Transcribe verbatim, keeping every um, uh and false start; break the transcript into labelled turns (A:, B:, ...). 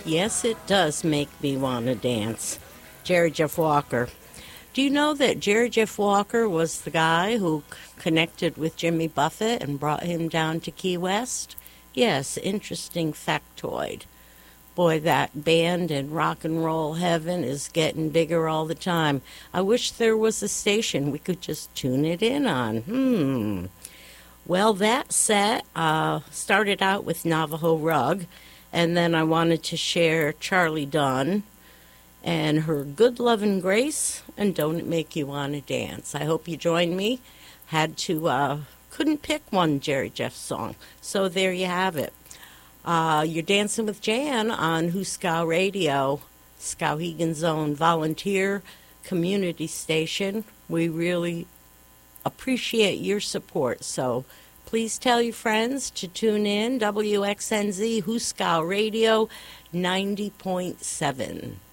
A: Yes, it does make me want to dance. Jerry Jeff Walker. Do you know that Jerry Jeff Walker was the guy who c- connected with Jimmy Buffett and brought him down to Key West? Yes, interesting factoid. Boy, that band in rock and roll heaven is getting bigger all the time. I wish there was a station we could just tune it in on. Hmm. Well, that set uh, started out with Navajo Rug, and then I wanted to share Charlie Dunn and her Good Lovin' Grace and Don't It Make You Want to Dance. I hope you join me. Had to, uh, couldn't pick one Jerry Jeff song, so there you have it. Uh, you're dancing with Jan on Huskow Radio, Skowhegan's own volunteer community station. We really appreciate your support, so please tell your friends to tune in. W X N Z Huskow Radio ninety point seven.